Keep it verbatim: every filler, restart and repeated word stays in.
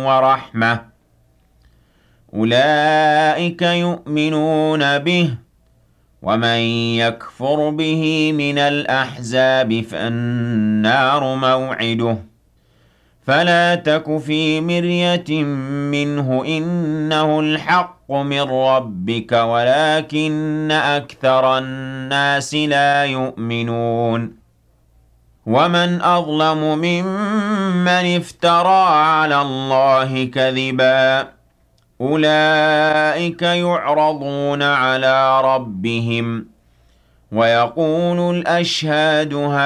ورحمة أولئك يؤمنون به ومن يكفر به من الأحزاب فالنار موعده فلا تك في مرية منه إنه الحق من ربك ولكن أكثر الناس لا يؤمنون ومن أظلم ممن افترى على الله كذبا أولئك يعرضون على ربهم ويقول الأشهاد